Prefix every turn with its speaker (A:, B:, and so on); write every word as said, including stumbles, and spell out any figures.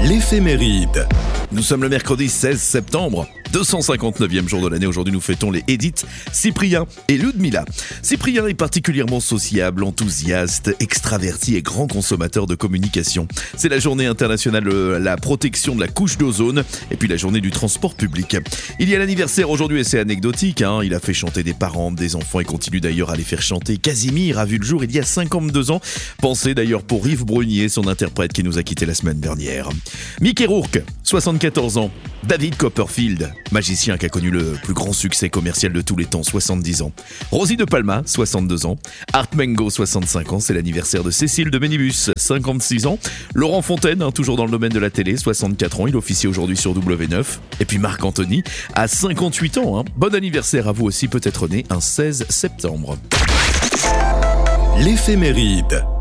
A: L'éphéméride. Nous sommes le mercredi seize septembre, deux cent cinquante-neuvième jour de l'année. Aujourd'hui, nous fêtons les Edith, Cyprien et Ludmilla. Cyprien est particulièrement sociable, enthousiaste, extraverti et grand consommateur de communication. C'est la journée internationale de la protection de la couche d'ozone et puis la journée du transport public. Il y a l'anniversaire aujourd'hui et c'est anecdotique. Hein. Il a fait chanter des parents, des enfants et continue d'ailleurs à les faire chanter. Casimir a vu le jour il y a cinquante-deux ans. Pensez d'ailleurs pour Yves Brunier, son interprète qui nous a quittés la semaine dernière. Mickey Rourke, soixante-quatorze ans. David Copperfield, magicien qui a connu le plus grand succès commercial de tous les temps, soixante-dix ans. Rosie de Palma, soixante-deux ans. Art Mengo, soixante-cinq ans. C'est l'anniversaire de Cécile de Ménibus, cinquante-six ans. Laurent Fontaine, hein, toujours dans le domaine de la télé, soixante-quatre ans. Il officie aujourd'hui sur W neuf. Et puis Marc Anthony, à cinquante-huit ans. Hein. Bon anniversaire à vous aussi, peut-être né un seize septembre.
B: L'éphéméride.